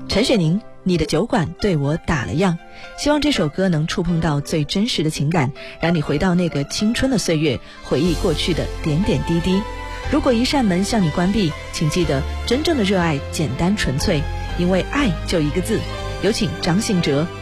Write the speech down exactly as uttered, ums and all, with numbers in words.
陈雪凝，你的酒馆对我打了样。希望这首歌能触碰到最真实的情感，让你回到那个青春的岁月，回忆过去的点点滴滴。如果一扇门向你关闭，请记得真正的热爱简单纯粹，因为爱就一个字。有请张信哲。